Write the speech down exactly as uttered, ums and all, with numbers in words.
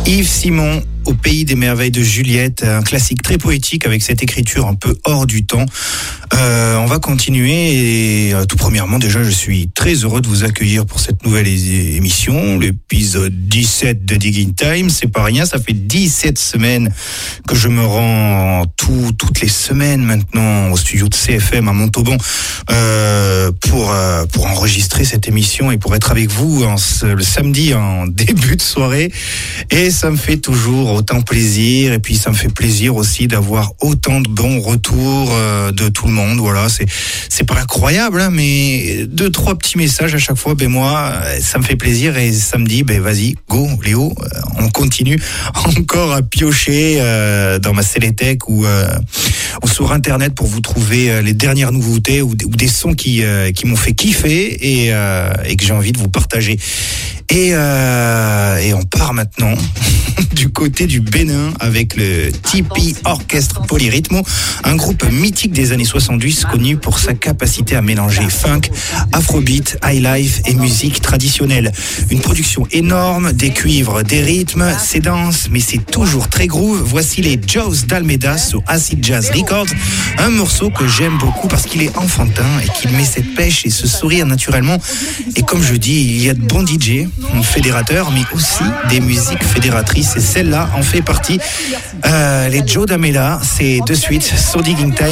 Yves Simon, Au pays des merveilles de Juliette, un classique très poétique avec cette écriture un peu hors du temps. Euh, on va continuer et euh, tout premièrement déjà je suis très heureux de vous accueillir pour cette nouvelle é- émission, l'épisode dix-sept de Digging Time. C'est pas rien, ça fait dix-sept semaines que je me rends tout, toutes les semaines maintenant au studio de C F M à Montauban euh, pour, euh, pour enregistrer cette émission et pour être avec vous en, le samedi en début de soirée. Et ça me fait toujours autant plaisir, et puis ça me fait plaisir aussi d'avoir autant de bons retours euh, de tout le monde. Voilà, c'est c'est pas incroyable, hein, mais deux trois petits messages à chaque fois. Ben moi, ça me fait plaisir et ça me dit, ben vas-y, go, Léo, euh, on continue encore à piocher euh, dans ma Seletech ou euh, ou sur internet pour vous trouver euh, les dernières nouveautés ou, ou des sons qui euh, qui m'ont fait kiffer et euh, et que j'ai envie de vous partager. Et, euh, et on part maintenant du côté du Bénin avec le Tipi Orchestre Polyrythmo, un groupe mythique des années soixante-dix connu pour sa capacité à mélanger funk, afrobeat, highlife et musique traditionnelle. Une production énorme, des cuivres, des rythmes, c'est dense mais c'est toujours très groove. Voici les Joes d'Almeida sur Acid Jazz Records, un morceau que j'aime beaucoup parce qu'il est enfantin et qu'il met cette pêche et ce sourire naturellement. Et comme je dis, il y a de bons D J, fédérateurs, mais aussi des musiques fédératrices, et celle-là en fait partie. Euh, les Joe d'Almeida, c'est de suite sur Digging Time.